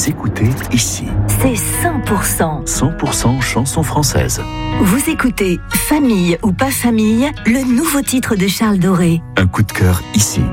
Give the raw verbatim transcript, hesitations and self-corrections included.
Vous écoutez ici. C'est cent pour cent. cent pour cent chansons françaises. Vous écoutez Famille ou pas famille, le nouveau titre de Charles Doré. Un coup de cœur ici.